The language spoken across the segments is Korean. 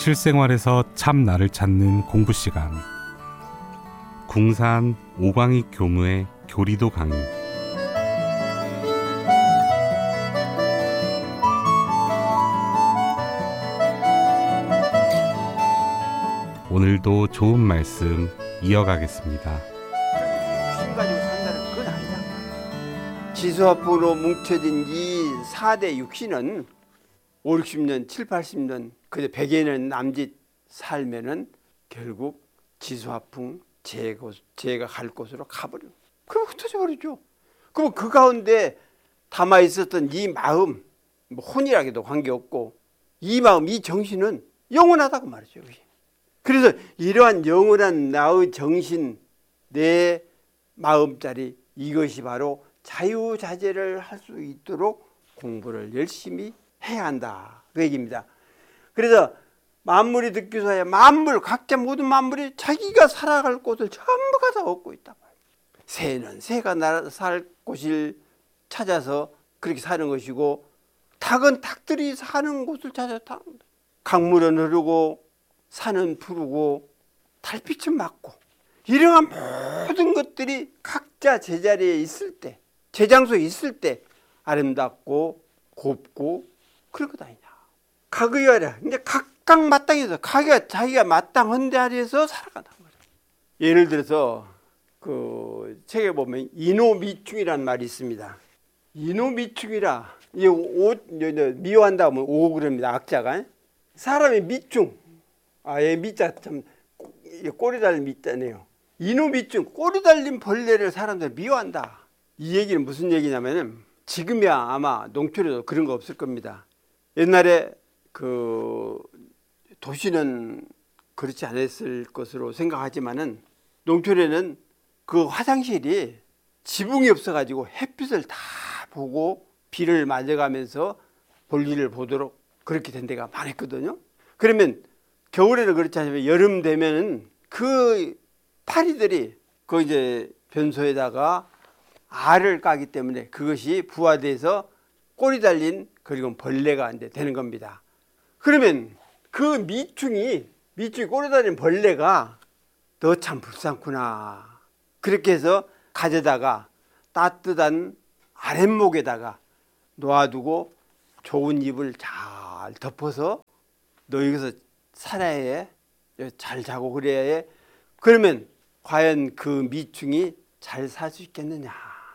실생활에서 참 나를 찾는 공부 시간. 궁산 오광익 교무의 교리도 강의. 오늘도 좋은 말씀 이어가겠습니다. 육신 가지고 산다는 그건 아니다. 지수화풍으로 뭉쳐진 이 4대 육신은 5, 60년, 7, 80년 그저 100여 년 남짓 살면은 결국 지수화풍 제가 갈 곳으로 가버려. 그럼 흩어져 버리죠. 그럼 그 가운데 담아 있었던 이 마음, 뭐 혼이라기도 관계없고 이 마음, 이 정신은 영원하다고 말이죠. 그래서 이러한 영원한 나의 정신, 내 마음자리, 이것이 바로 자유자재를 할 수 있도록 공부를 열심히 해야 한다. 그 얘기입니다. 그래서 만물이 듣기소하여 만물, 각자 모든 만물이 자기가 살아갈 곳을 전부 가다 얻고 있다. 새는 새가 살 곳을 찾아서 그렇게 사는 것이고, 닭은 닭들이 사는 곳을 찾아서 사는 거다. 강물은 흐르고 산은 푸르고 달빛은 맑고, 이러한 모든 것들이 각자 제자리에 있을 때, 제장소에 있을 때 아름답고 곱고 그럴 것 아니냐. 각의하라. 이제 각각 마땅해서 자기가 마땅한 자리에서 살아간다는 거죠. 예를 들어서 그 책에 보면 이노미충이라는 말이 있습니다. 이노미충이라, 미워한다 하면 오 그럽니다. 악자가. 사람의 미충. 얘 미자 참 꼬리 달린 미자네요. 이노미충, 꼬리 달린 벌레를 사람들이 미워한다. 이 얘기는 무슨 얘기냐면은, 지금이야 아마 농촌에도 그런 거 없을 겁니다. 옛날에 그 도시는 그렇지 않았을 것으로 생각하지만은, 농촌에는 그 화장실이 지붕이 없어가지고 햇빛을 다 보고 비를 맞아가면서 볼일을 보도록 그렇게 된 데가 많았거든요. 그러면 겨울에는 그렇지 않지만 여름 되면은 그 파리들이 그 이제 변소에다가 알을 까기 때문에 그것이 부화돼서 꼬리 달린 그리고 벌레가 이제 되는 겁니다. 그러면 그 미충이 꼬리 달린 벌레가 너 참 불쌍구나. 그렇게 해서 가져다가 따뜻한 아랫목에다가 놓아두고 좋은 이불 잘 덮어서 너 여기서 살아야 해. 잘 자고 그래야 해. 그러면 과연 그 미충이 잘 살 수 있겠느냐.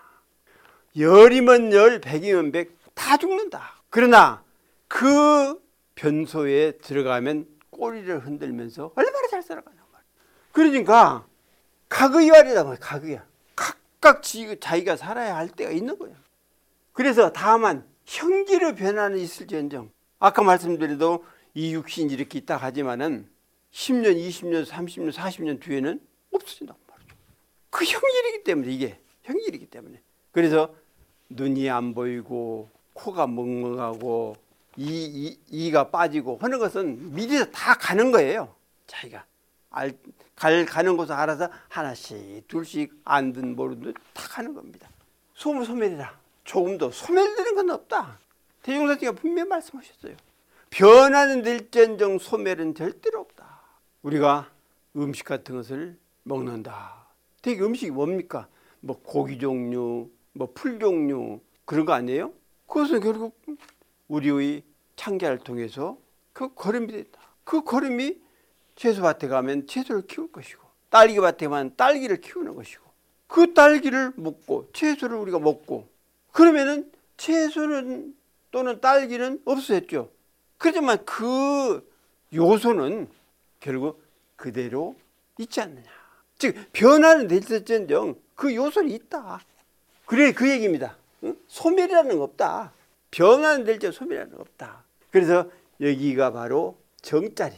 열이면 열, 백이면 백, 다 죽는다. 그러나 그 변소에 들어가면 꼬리를 흔들면서 얼마나 잘 살아가는 거야. 그러니까 각의활이다 말이야. 각의야. 각각 자기가 살아야 할 때가 있는 거야. 그래서 다만 형기로 변화는 있을지언정, 아까 말씀드려도 이 육신이 이렇게 있다 하지만은 10년, 20년, 30년, 40년 뒤에는 없어진다고 말이죠. 그 형질이기 때문에, 이게 형질이기 때문에. 그래서 눈이 안 보이고 코가 멍멍하고 이가 빠지고 하는 것은 미리서 다 가는 거예요. 자기가 가는 곳을 알아서 하나씩 둘씩 안든 모르든 다 가는 겁니다. 소멸이라. 조금도 소멸되는 건 없다. 대종사님가 분명히 말씀하셨어요. 변화는 될지언정 소멸은 절대로 없다. 우리가 음식 같은 것을 먹는다. 되게 음식이 뭡니까? 뭐 고기 종류, 뭐 풀 종류, 그런 거 아니에요? 그것은 결국 우리의 창자를 통해서 그 거름이 된다. 그 거름이 채소밭에 가면 채소를 키울 것이고, 딸기밭에 가면 딸기를 키우는 것이고, 그 딸기를 먹고 채소를 우리가 먹고, 그러면은 채소는 또는 딸기는 없어졌죠. 그렇지만 그 요소는 결국 그대로 있지 않느냐. 즉 변화는 될지언정 그 요소는 있다. 그래, 그 얘기입니다. 응? 소멸이라는 거 없다. 변화는 될지언정 소멸이라는 거 없다. 그래서 여기가 바로 정자리.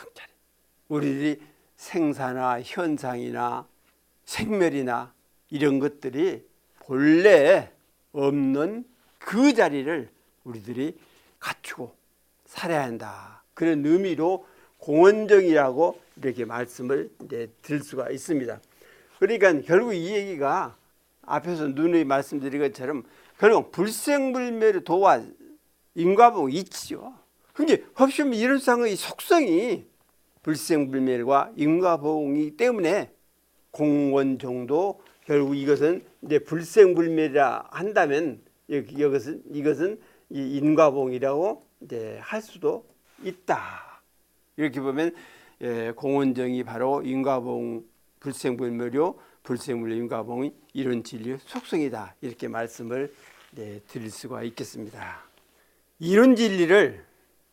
우리들이 생사나 현상이나 생멸이나 이런 것들이 본래 없는 그 자리를 우리들이 갖추고 살아야 한다. 그런 의미로 공원정이라고 이렇게 말씀을 이제 들 수가 있습니다. 그러니까 결국 이 얘기가 앞에서 누누이 말씀드린 것처럼 결국 불생불멸의 도와 인과보고 있지요. 그게 법신 이론상의 속성이 불생불멸과 인과보응이기 때문에 공원정도 결국 이것은 이제 불생불멸이라 한다면 이것은 이 인과보응이라고 이제 할 수도 있다. 이렇게 보면 공원정이 바로 인과보응 불생불멸요 불생불멸 인과보응이 이런 진리의 속성이다. 이렇게 말씀을 드릴 수가 있겠습니다. 이런 진리를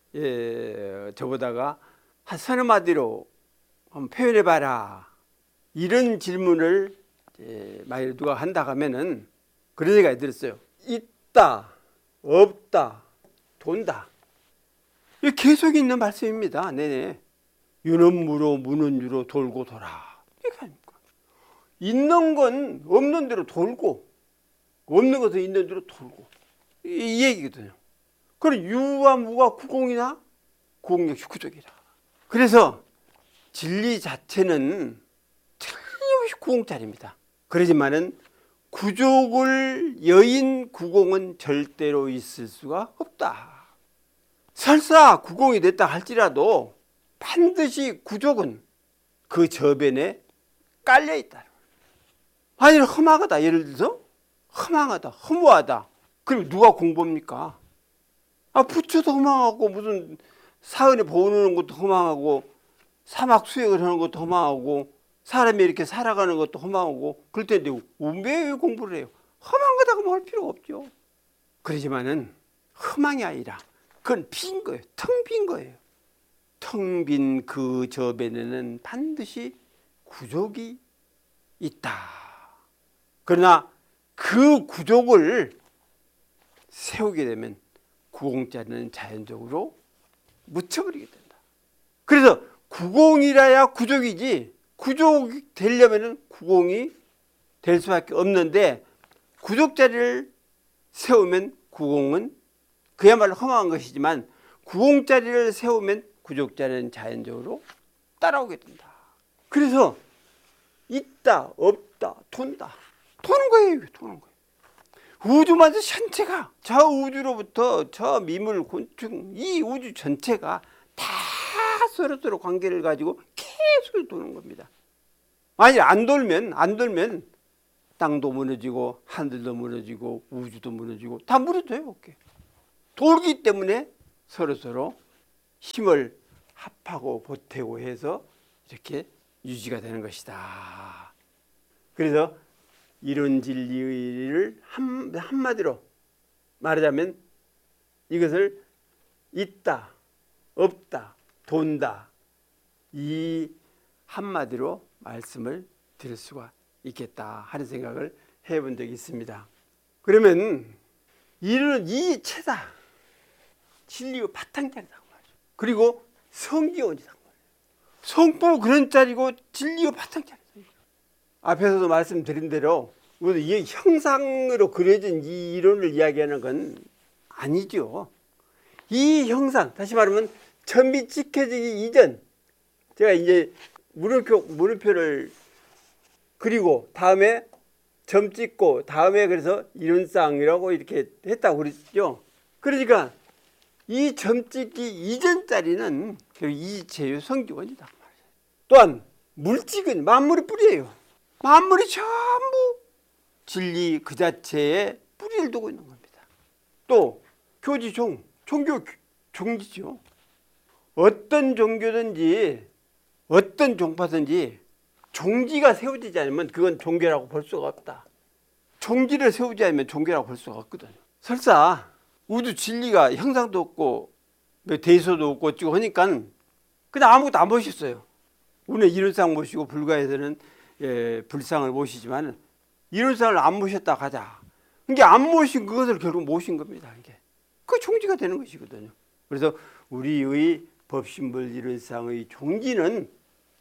저보다가 한 서너 마디로 한번 표현해봐라. 이런 질문을 만약 누가 한다 하면은 그런 생각이 들었어요. 있다, 없다, 돈다. 이게 계속 있는 말씀입니다. 네네. 유는 무로, 무는 유로 돌고 돌아. 이게 아닙니까? 있는 건 없는 대로 돌고, 없는 것은 있는 대로 돌고. 이 얘기거든요. 그럼 유와 무가 구공이나 구공 역시 구족이라. 그래서 진리 자체는 틀림없이 구공짜리입니다. 그러지만은 구족을 여인 구공은 절대로 있을 수가 없다. 설사 구공이 됐다 할지라도 반드시 구족은 그 저변에 깔려 있다. 아니 험하다. 예를 들어서 험하다, 허무하다. 그럼 누가 공부합니까? 부처도 허망하고 무슨 사은에 보는 것도 허망하고 사막 수행을 하는 것도 허망하고 사람이 이렇게 살아가는 것도 허망하고 그럴 텐데 왜 공부를 해요? 험한 거다고 뭐 할 필요가 없죠. 그러지만은 험한 게 아니라 그건 빈 거예요. 텅 빈 거예요. 텅 빈 그 저변에는 반드시 구족이 있다. 그러나 그 구족을 세우게 되면 구공자는 자연적으로 묻혀버리게 된다. 그래서 구공이라야 구족이지 구족이 되려면 구공이 될 수밖에 없는데 구족자리를 세우면 구공은 그야말로 허망한 것이지만 구공자리를 세우면 구족자리는 자연적으로 따라오게 된다. 그래서 있다, 없다, 돈다. 도는 거예요. 도는 거예요. 우주만 전체가 저 우주로부터 저 미물, 곤충, 이 우주 전체가 다 서로 관계를 가지고 계속 도는 겁니다. 아니 안 돌면 땅도 무너지고 하늘도 무너지고 우주도 무너지고 다 무너져요. 돌기 때문에 서로 힘을 합하고 보태고 해서 이렇게 유지가 되는 것이다. 그래서 이런 진리를 한마디로 말하자면 이것을 있다, 없다, 돈다 이 한마디로 말씀을 드릴 수가 있겠다 하는 생각을 해본 적이 있습니다. 그러면 이 체다 진리의 바탕자리다 말이죠. 그리고 성기원이다 말이에요. 성부 그런 자리고 진리의 바탕자리다. 앞에서도 말씀드린 대로 이 형상으로 그려진 이 이론을 이야기하는 건 아니죠. 이 형상, 다시 말하면 점이 찍혀지기 이전, 제가 이제 물음표를 그리고 다음에 점 찍고 다음에 그래서 이론상이라고 이렇게 했다고 그랬죠. 그러니까 이 점 찍기 이전 자리는 이체의 성기원이다. 또한 물찍은 만물의 뿌리예요. 만물이 전부 진리 그 자체에 뿌리를 두고 있는 겁니다. 또 교지 종교 종지죠. 어떤 종교든지 어떤 종파든지 종지가 세워지지 않으면 그건 종교라고 볼 수가 없다. 종지를 세우지 않으면 종교라고 볼 수가 없거든요. 설사 우주 진리가 형상도 없고 대소도 없고 어찌고 하니까 그냥 아무것도 안 보셨어요. 우리는 이론상 모시고 불가에서는 불상을 모시지만 이론상을 안 모셨다 가자. 그러니까 안 모신 그것을 결국 모신 겁니다. 이게 그 종지가 되는 것이거든요. 그래서 우리의 법신불 이론상의 종지는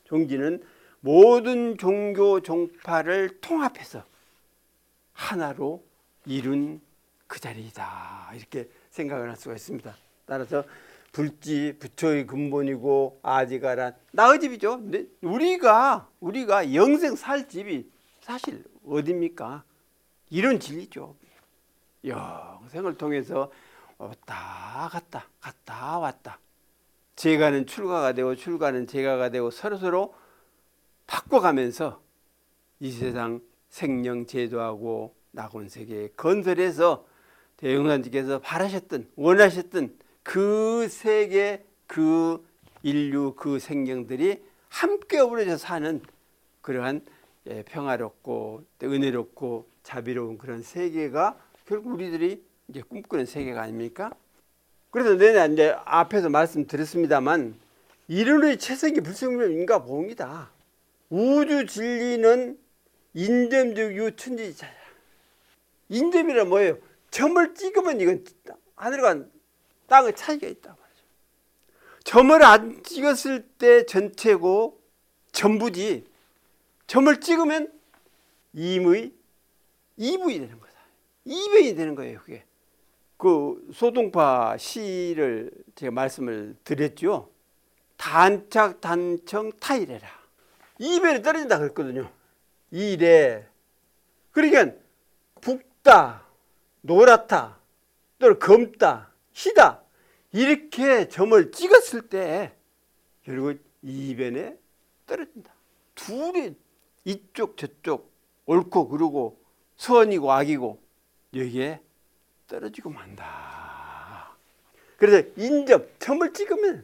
모든 종교 종파를 통합해서 하나로 이룬 그 자리이다. 이렇게 생각을 할 수가 있습니다. 따라서 불지 부처의 근본이고 아지가란 나의 집이죠. 근데 우리가 영생 살 집이 사실 어디입니까? 이런 진리죠. 영생을 통해서 왔다 갔다 갔다 왔다. 제가는 출가가 되고 출가는 제가가 되고 서로서로 바꿔가면서 이 세상 생명 제도하고 낙원 세계 건설해서 대웅사님께서 바라셨던 원하셨던 그 세계 그 인류 그 생명들이 함께 어우러져 사는 그러한 평화롭고 은혜롭고 자비로운 그런 세계가 결국 우리들이 이제 꿈꾸는 세계가 아닙니까? 그래서 내가 이제 앞에서 말씀드렸습니다만 이론의 최상의 불성명 인과보응이다. 우주 진리는 인점적 유천지자야. 인점이란 뭐예요? 점을 찍으면 이건 하늘과 땅의 차이가 있다 말이죠. 점을 안 찍었을 때 전체고 전부지. 점을 찍으면 임의 이부이 되는 거다. 이변이 되는 거예요, 그게. 그 소동파 시를 제가 말씀을 드렸죠. 단착 단청 타이래라. 이변이 떨어진다 그랬거든요. 이래. 그러니까 붓다, 노랗다, 또는 검다, 희다 이렇게 점을 찍었을 때 결국 이변에 떨어진다. 둘이 이쪽 저쪽 옳고 그르고 선이고 악이고 여기에 떨어지고 만다. 그래서 인접 점을 찍으면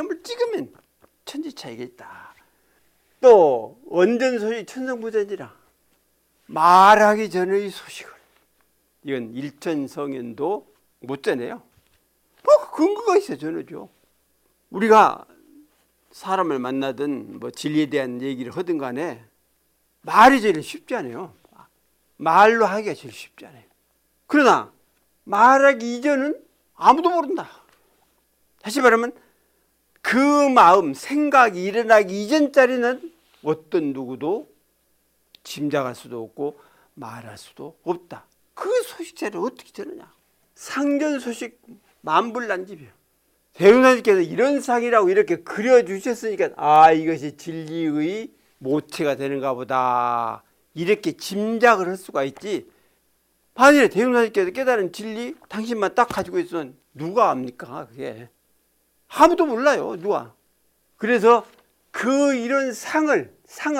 천지 차이가 있다. 또 원전소식 천성부전이라 말하기 전의 소식을 이건 일천성현도 못 전해요. 뭐 근거가 있어요. 전하죠. 우리가 사람을 만나든 뭐 진리에 대한 얘기를 하든 간에 말이 제일 쉽지 않아요. 말로 하기가 제일 쉽지 않아요. 그러나 말하기 이전은 아무도 모른다. 다시 말하면 그 마음, 생각이 일어나기 이전짜리는 어떤 누구도 짐작할 수도 없고 말할 수도 없다. 그 소식자를 어떻게 전하냐. 상전 소식 만불난집이에요. 대웅사님께서 이런 상이라고 이렇게 그려주셨으니까 아 이것이 진리의 모체가 되는가 보다 이렇게 짐작을 할 수가 있지. 만일에 대웅사님께서 깨달은 진리 당신만 딱 가지고 있으면 누가 압니까? 그게 아무도 몰라요. 누가. 그래서 그 이런 상을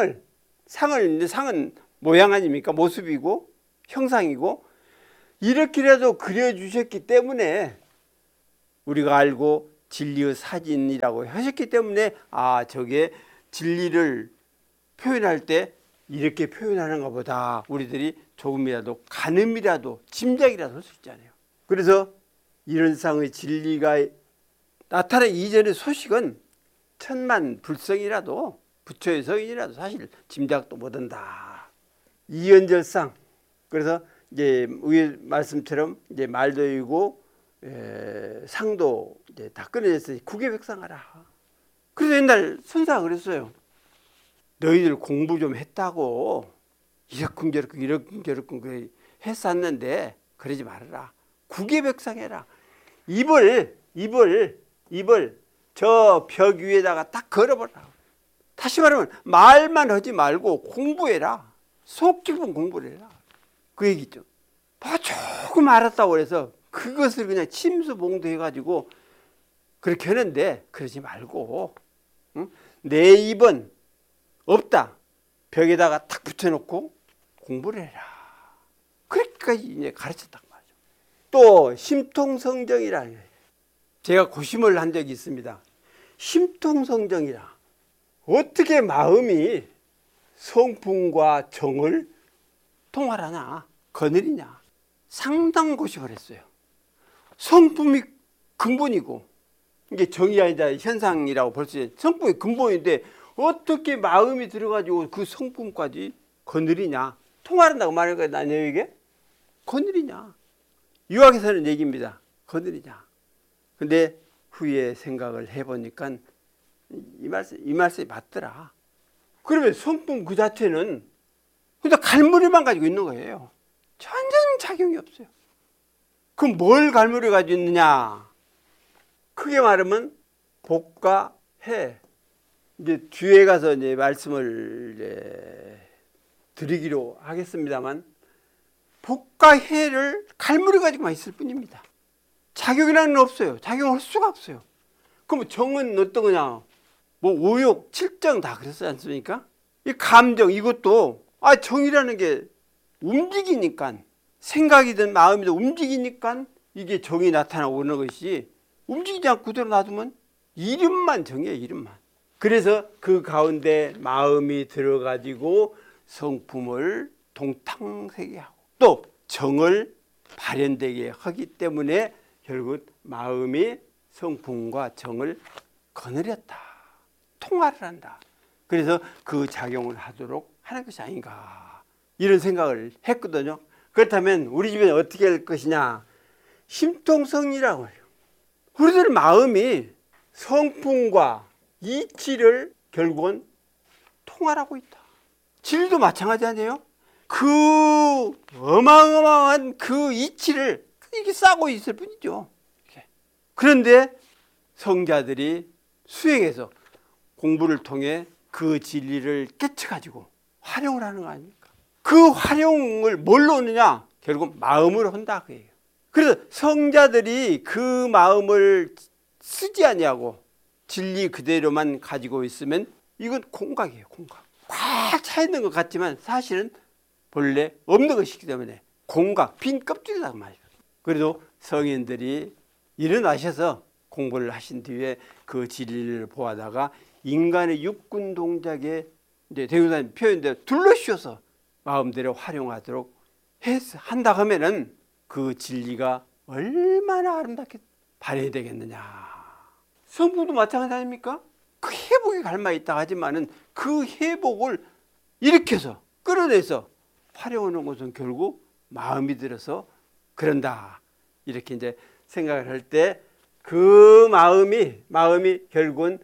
상은 모양 아닙니까? 모습이고 형상이고 이렇게라도 그려주셨기 때문에 우리가 알고 진리의 사진이라고 하셨기 때문에 아 저게 진리를 표현할 때 이렇게 표현하는가 보다 우리들이 조금이라도 가늠이라도 짐작이라도 할 수 있잖아요. 그래서 이런 상의 진리가 나타나기 이전의 소식은 천만 불성이라도 부처의 성인이라도 사실 짐작도 못한다. 이연절상. 그래서 이제 위에 말씀처럼 이제 말도이고 상도 이제 다 끊어졌으니 구계백상하라. 그래서 옛날 선사가 그랬어요. 너희들 공부 좀 했다고 이러쿵저러쿵 했었는데 그러지 말아라. 구계백상해라. 입을 저 벽 위에다가 딱 걸어버라. 다시 말하면 말만 하지 말고 공부해라. 속 깊은 공부를 해라. 그 얘기죠. 조금 알았다고 해서 그것을 그냥 침수봉도해가지고 그렇게 하는데 그러지 말고 응? 내 입은 없다. 벽에다가 탁 붙여놓고 공부를 해라. 그렇게까지 이제 가르쳤단 말이죠. 또 심통성정이라는 거예요. 제가 고심을 한 적이 있습니다. 심통성정이라 어떻게 마음이 성품과 정을 통할하냐 거느리냐 상당 고심을 했어요. 성품이 근본이고 이게 정이 아니다 현상이라고 볼 수 있어요. 성품이 근본인데 어떻게 마음이 들어가지고 그 성품까지 거느리냐 통할한다고 말하는 거예요. 나에게 거느리냐 유학에서는 얘기입니다. 거느리냐. 근데 후에 생각을 해보니까 이 말씀이 맞더라. 그러면 성품 그 자체는 그냥 갈무리만 가지고 있는 거예요. 전혀 작용이 없어요. 그럼 뭘 갈무리 가지고 있느냐? 크게 말하면 복과 해. 이제 뒤에 가서 이제 말씀을 이제 드리기로 하겠습니다만 복과 해를 갈무리 가지고만 있을 뿐입니다. 작용이라는 건 없어요. 작용할 수가 없어요. 그럼 정은 어떤 거냐? 뭐 5, 6, 7정 다 그랬지 않습니까? 이 감정 이것도 정이라는 게 움직이니까, 생각이든 마음이든 움직이니까 이게 정이 나타나고 오는 것이, 움직이지 않고 그대로 놔두면 이름만 정이에요. 이름만. 그래서 그 가운데 마음이 들어가지고 성품을 동탕되게 하고 또 정을 발현되게 하기 때문에 결국 마음이 성품과 정을 거느렸다, 통화를 한다. 그래서 그 작용을 하도록 하는 것이 아닌가, 이런 생각을 했거든요. 그렇다면 우리 집에는 어떻게 할 것이냐? 심통성이라고 해요. 우리들 마음이 성품과 이치를 결국은 통할하고 있다. 진리도 마찬가지 아니에요? 그 어마어마한 그 이치를 이렇게 싸고 있을 뿐이죠. 그런데 성자들이 수행해서 공부를 통해 그 진리를 깨쳐가지고 활용을 하는 거 아닙니까? 그 활용을 뭘로 하느냐? 결국 마음으로 한다 그예요. 그래서 성자들이 그 마음을 쓰지 아니하고 진리 그대로만 가지고 있으면 이건 공각이에요. 공각. 꽉 차 있는 것 같지만 사실은 본래 없는 것이기 때문에 공각, 빈 껍질이다 그 말이에요. 그래도 성인들이 일어나셔서 공부를 하신 뒤에 그 진리를 보아다가 인간의 육군 동작에 이제 대우사님 표현대로 둘러씌워서 마음대로 활용하도록 한다 하면은 그 진리가 얼마나 아름답게 발현이 되겠느냐. 성품도 마찬가지 아닙니까? 그 회복에 갈망이 있다 하지만은 그 회복을 일으켜서 끌어내서 활용하는 것은 결국 마음이 들어서 그런다. 이렇게 이제 생각을 할 때 그 마음이 결국은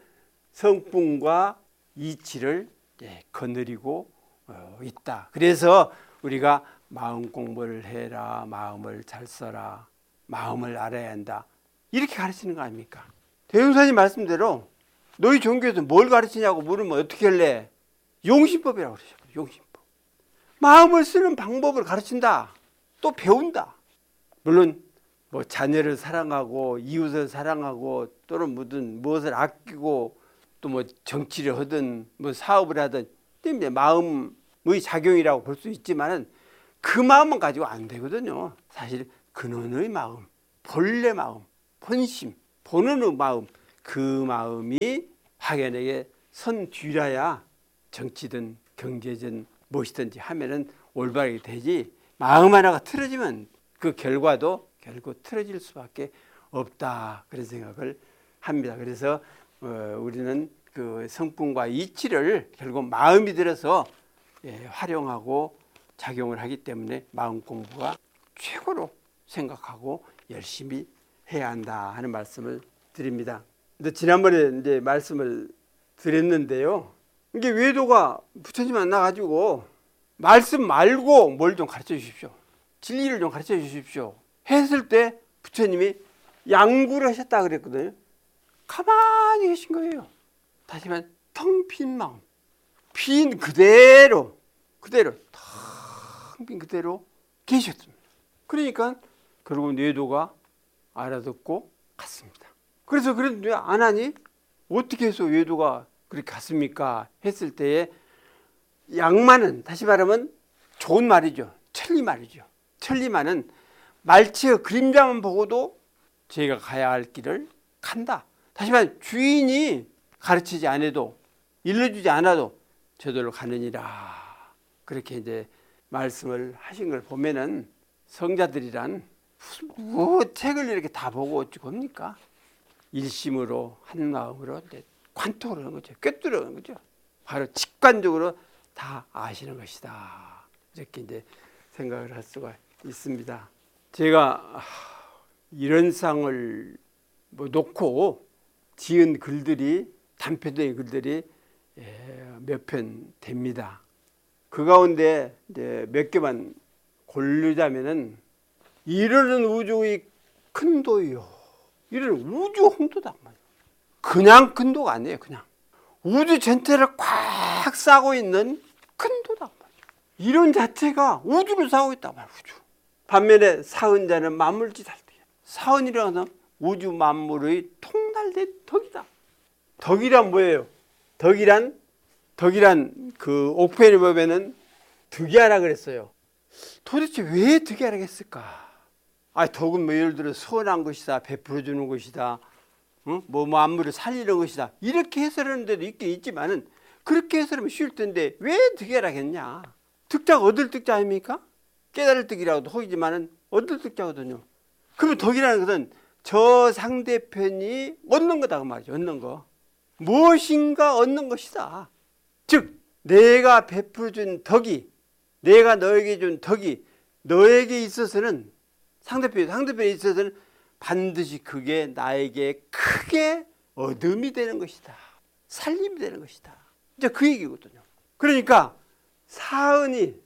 성품과 이치를 거느리고 있다. 그래서 우리가 마음 공부를 해라, 마음을 잘 써라, 마음을 알아야 한다, 이렇게 가르치는 거 아닙니까? 대웅사님 말씀대로 너희 종교에서 뭘 가르치냐고 물으면 어떻게 할래? 용신법이라고 그러죠. 용신법. 마음을 쓰는 방법을 가르친다. 또 배운다. 물론 뭐 자녀를 사랑하고 이웃을 사랑하고 또는 무엇을 아끼고 또 뭐 정치를 하든 뭐 사업을 하든 때문에 마음의 작용이라고 볼 수 있지만은 그 마음은 가지고 안 되거든요. 사실 근원의 마음, 본래 마음, 본심, 본원의 마음, 그 마음이 확연하게 선 뒤라야 정치든 경제든 무엇이든지 하면은 올바르게 되지, 마음 하나가 틀어지면 그 결과도 결국 틀어질 수밖에 없다, 그런 생각을 합니다. 그래서 우리는 그 성품과 이치를 결국 마음이 들어서 활용하고 작용을 하기 때문에 마음 공부가 최고로 생각하고 열심히 해야 한다 하는 말씀을 드립니다. 근데 지난번에 이제 말씀을 드렸는데요. 이게 외도가 부처님 만나가지고 말씀 말고 뭘 좀 가르쳐 주십시오, 진리를 좀 가르쳐 주십시오 했을 때 부처님이 양구를 하셨다 그랬거든요. 가만히 계신 거예요. 다시 말해 텅 빈 마음, 빈 그대로 텅 빈 그대로 계셨습니다. 그러니까 결국은 외도가 알아듣고 갔습니다. 그래서 그런데 왜 안 하니? 어떻게 해서 외도가 그렇게 갔습니까? 했을 때에 양만은, 다시 말하면 좋은 말이죠. 천리말이죠. 천리만은 말치의 그림자만 보고도 저희가 가야 할 길을 간다. 다시 말하면 주인이 가르치지 않아도, 일러주지 않아도 저절로 가느니라. 그렇게 이제 말씀을 하신 걸 보면은 성자들이란 뭐 책을 이렇게 다 보고 어찌 겁니까? 일심으로 한 마음으로 관통을 하는 거죠. 꿰뚫어가는 거죠. 바로 직관적으로 다 아시는 것이다. 이렇게 이제 생각을 할 수가 있습니다. 제가 이런 상을 놓고 지은 글들이, 단편적인 글들이 몇 편 됩니다. 그 가운데 이제 몇 개만 고르자면은, 이르는 우주의 큰 도요. 이런 우주 홍도다. 그냥 큰 도가 아니에요. 그냥 우주 전체를 꽉 싸고 있는 큰 도다. 이런 자체가 우주를 싸고 있단 말이에요. 우주. 반면에 사은자는 만물지 살때 사은이라는 것은 우주 만물의 통달된 덕이다. 덕이란 뭐예요? 덕이란 그 옥편에 보면은 덕이하라 그랬어요. 도대체 왜 덕이하라 했을까? 덕은 뭐 예를 들어 선한 것이다, 베풀어주는 것이다, 뭐 만물을 살리는 것이다, 이렇게 해설하는 데도 있긴 있지만은 그렇게 해설하면 쉬울 텐데 왜 덕이하라 했냐? 득자가 얻을 득자 아닙니까? 깨달을 득이라고도 혹이지만은 얻을 득자거든요. 그러면 덕이라는 것은 저 상대편이 얻는 거다 그 말이죠. 얻는 거. 무엇인가 얻는 것이다. 즉 내가 베풀어준 덕이, 내가 너에게 준 덕이 너에게 있어서는 상대편에 있어서는 반드시 그게 나에게 크게 얻음이 되는 것이다. 살림이 되는 것이다. 이제 그 얘기거든요. 그러니까 사은이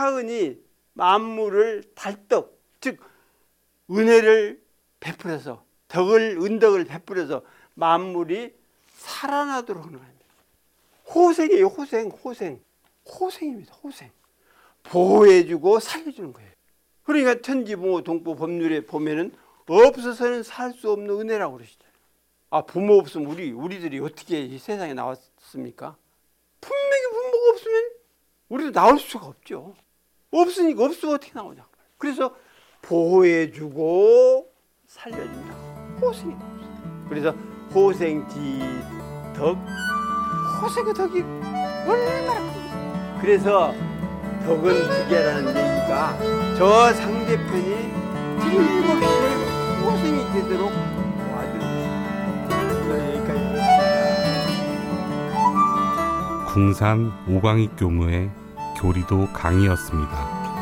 만물을 달떡, 즉 은혜를 베풀어서 은덕을 베풀어서 만물이 살아나도록 하는 겁니다. 호생이에요. 호생입니다. 호생. 보호해주고 살려주는 거예요. 그러니까 천지부모 동부 법률에 보면은 없어서는 살 수 없는 은혜라고 그러시잖아요. 부모 없으면 우리들이 어떻게 이 세상에 나왔습니까? 분명히 부모가 없으면 우리도 나올 수가 없죠. 없으니까 없으면 어떻게 나오냐. 그래서 보호해주고 살려준다. 호생이다. 그래서 호생지덕, 호생의 덕이 얼마나 큽니까? 그래서 덕은 득이라는 얘기가 저 상대편이 틀림없이 호생이 되도록 도와주는 것입니다. 여기까지. 궁산 오광익 교무의 교리도 강의였습니다.